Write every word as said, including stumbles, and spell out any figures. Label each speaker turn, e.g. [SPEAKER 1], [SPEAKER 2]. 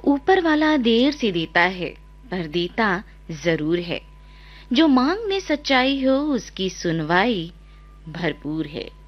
[SPEAKER 1] ऊपर वाला देर से देता है, पर देता जरूर है। जो मांग में सच्चाई हो उसकी सुनवाई भरपूर है।